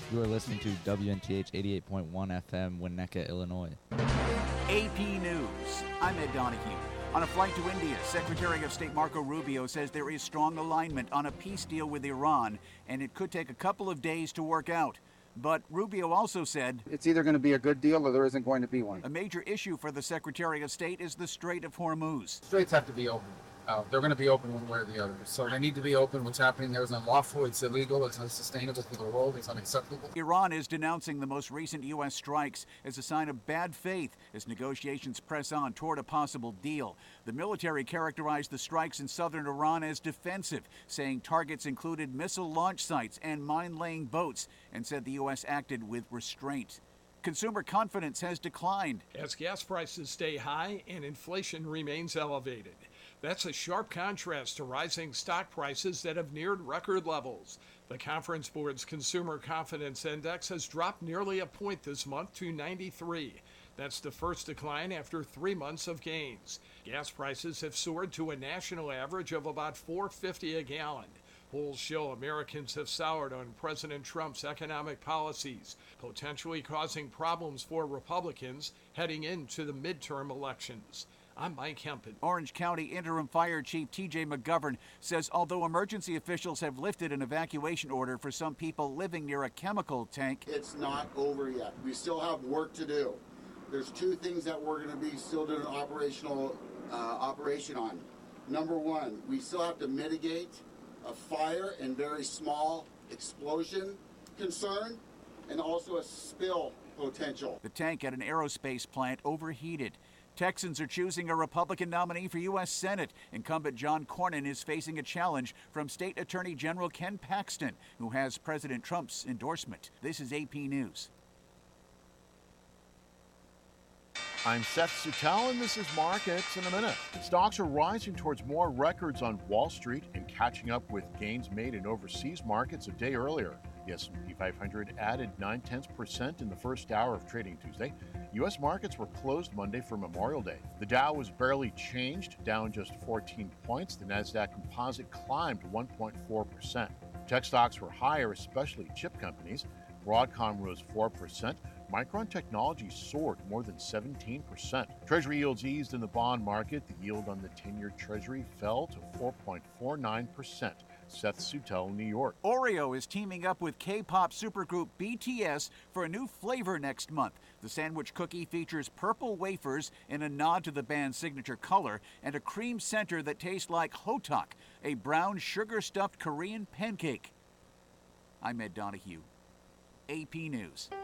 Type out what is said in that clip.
You are listening to WNTH 88.1 FM, Winnetka, Illinois. AP News. I'm Ed Donahue. On a flight to India, Secretary of State Marco Rubio says there is strong alignment on a peace deal with Iran, and it could take a couple of days to work out. But Rubio also said, it's either going to be a good deal or there isn't going to be one. A major issue for the Secretary of State is the Strait of Hormuz. Straits have to be open. They're going to be open one way or the other. So they need to be open. What's happening there is unlawful, it's illegal, it's unsustainable for the world, it's unacceptable. Iran is denouncing the most recent U.S. strikes as a sign of bad faith as negotiations press on toward a possible deal. The military characterized the strikes in southern Iran as defensive, saying targets included missile launch sites and mine-laying boats, and said the U.S. acted with restraint. Consumer confidence has declined as gas prices stay high and inflation remains elevated. That's a sharp contrast to rising stock prices that have neared record levels. The Conference Board's Consumer Confidence Index has dropped nearly a point this month to 93. That's the first decline after 3 months of gains. Gas prices have soared to a national average of about $4.50 a gallon. Polls show Americans have soured on President Trump's economic policies, potentially causing problems for Republicans heading into the midterm elections. I'm Mike Hempen. Orange County Interim Fire Chief T.J. McGovern says although emergency officials have lifted an evacuation order for some people living near a chemical tank, it's not over yet. We still have work to do. There's two things that we're going to be still doing an operation on. Number one, we still have to mitigate a fire and very small explosion concern, and also a spill potential. The tank at an aerospace plant overheated. Texans are choosing a Republican nominee for U.S. Senate. Incumbent John Cornyn is facing a challenge from State Attorney General Ken Paxton, who has President Trump's endorsement. This is AP News. I'm Seth Suttel, and this is Markets in a Minute. Stocks are rising towards more records on Wall Street and catching up with gains made in overseas markets a day earlier. The S&P 500 added 0.9% in the first hour of trading Tuesday. U.S. markets were closed Monday for Memorial Day. The Dow was barely changed, down just 14 points. The Nasdaq Composite climbed 1.4%. Tech stocks were higher, especially chip companies. Broadcom rose 4%. Micron Technology soared more than 17%. Treasury yields eased in the bond market. The yield on the 10-year Treasury fell to 4.49%. Seth Suttel, New York. Oreo is teaming up with K-pop supergroup BTS for a new flavor next month. The sandwich cookie features purple wafers in a nod to the band's signature color and a cream center that tastes like hotak, a brown sugar-stuffed Korean pancake. I'm Ed Donahue, AP News.